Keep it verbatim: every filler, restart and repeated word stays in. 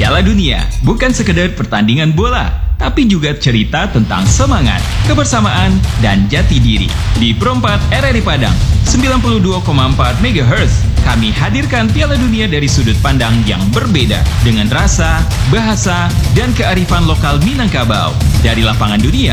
Piala Dunia bukan sekedar pertandingan bola, tapi juga cerita tentang semangat, kebersamaan, dan jati diri. Di Pro empat R R I Padang, sembilan puluh dua koma empat megahertz, kami hadirkan Piala Dunia dari sudut pandang yang berbeda, dengan rasa, bahasa, dan kearifan lokal Minangkabau. Dari lapangan dunia,